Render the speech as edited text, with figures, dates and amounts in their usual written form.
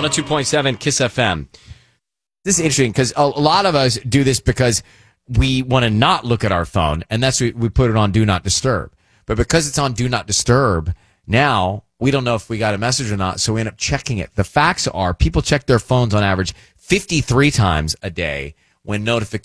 102.7 Kiss FM. This is interesting because a lot of us do this because we want to not look at our phone, and that's why we put it on Do Not Disturb. But because it's on Do Not Disturb, now we don't know if we got a message or not, so we end up checking it. The facts are people check their phones on average 53 times a day when notifications